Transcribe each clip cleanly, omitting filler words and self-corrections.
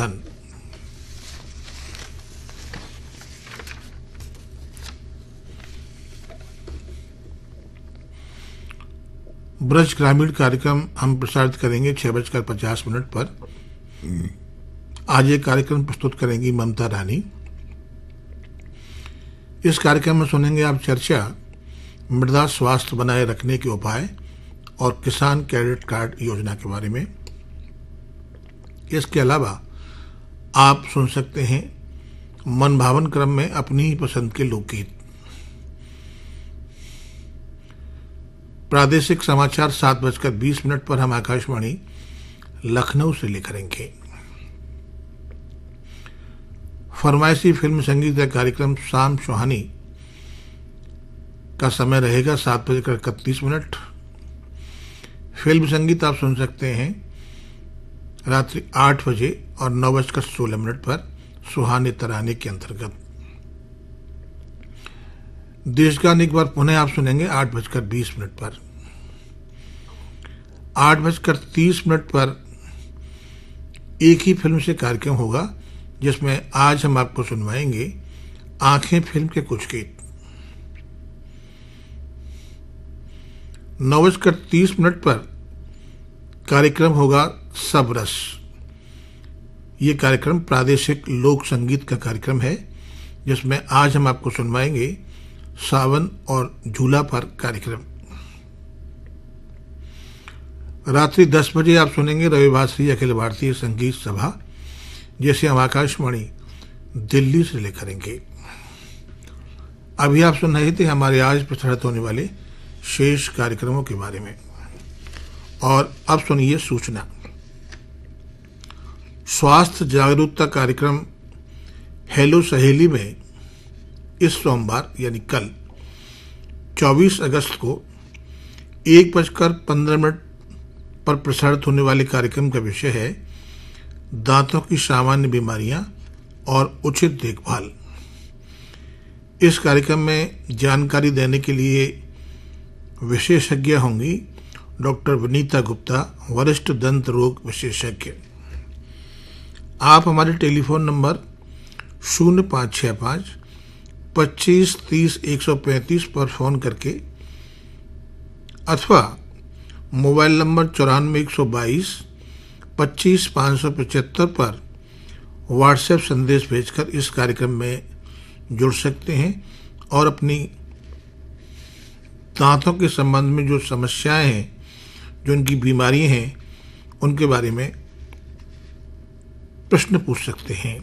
धन। ब्रज ग्रामीण कार्यक्रम हम प्रसारित करेंगे 6:50 पर। आज ये कार्यक्रम प्रस्तुत करेंगी ममता रानी। इस कार्यक्रम में सुनेंगे आप चर्चा मृदा स्वास्थ्य बनाए रखने के उपाय और किसान क्रेडिट कार्ड योजना के बारे में। इसके अलावा आप सुन सकते हैं मनभावन क्रम में अपनी ही पसंद के लोकगीत। प्रादेशिक समाचार 7:20 पर हम आकाशवाणी लखनऊ से लेकरेंगे। फरमाइशी फिल्म संगीत का कार्यक्रम शाम सुहानी का समय रहेगा 7:31। फिल्म संगीत आप सुन सकते हैं रात्रि 8 बजे और 9:16 पर सुहाने तराने के अंतर्गत। देशगान एक बार पुनः आप सुनेंगे 8:20 पर। 8:30 पर एक ही फिल्म से कार्यक्रम होगा जिसमें आज हम आपको सुनवाएंगे आंखें फिल्म के कुछ गीत। 9:30 पर कार्यक्रम होगा सब रस। ये कार्यक्रम प्रादेशिक लोक संगीत का कार्यक्रम है जिसमें आज हम आपको सुनवाएंगे सावन और झूला पर कार्यक्रम। रात्रि 10 बजे आप सुनेंगे रविवासरी अखिल भारतीय संगीत सभा, जैसे हम आकाशवाणी दिल्ली से लेकरेंगे। अभी आप सुन रहे थे हमारे आज प्रसारित होने वाले शेष कार्यक्रमों के बारे में। और अब सुनिए सूचना। स्वास्थ्य जागरूकता कार्यक्रम हेलो सहेली में इस सोमवार यानी कल 24 अगस्त को 1:15 पर प्रसारित होने वाले कार्यक्रम का विषय है दांतों की सामान्य बीमारियां और उचित देखभाल। इस कार्यक्रम में जानकारी देने के लिए विशेषज्ञ होंगी डॉक्टर विनीता गुप्ता, वरिष्ठ दंत रोग विशेषज्ञ। आप हमारे टेलीफोन नंबर 0565 25 30 135 पर फोन करके अथवा मोबाइल नंबर 94 122 25 575 पर व्हाट्सएप संदेश भेजकर इस कार्यक्रम में जुड़ सकते हैं और अपनी दांतों के संबंध में जो समस्याएं हैं, जो उनकी बीमारियां हैं, उनके बारे में प्रश्न पूछ सकते हैं।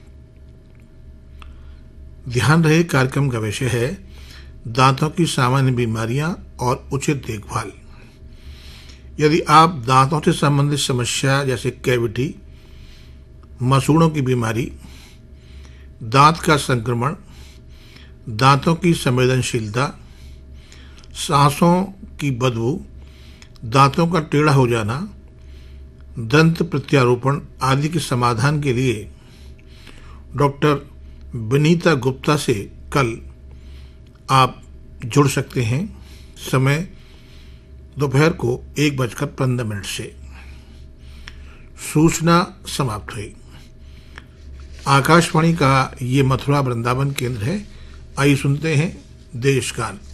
ध्यान रहे कार्यक्रम का विषय है दांतों की सामान्य बीमारियां और उचित देखभाल। यदि आप दांतों से संबंधित समस्या जैसे कैविटी, मसूड़ों की बीमारी, दांत का संक्रमण, दांतों की संवेदनशीलता, सांसों की बदबू, दांतों का टेढ़ा हो जाना, दंत प्रत्यारोपण आदि के समाधान के लिए डॉक्टर विनीता गुप्ता से कल आप जुड़ सकते हैं। समय दोपहर को 1:15 से। सूचना समाप्त हुई। आकाशवाणी का ये मथुरा वृंदावन केंद्र है। आइए सुनते हैं देश गान।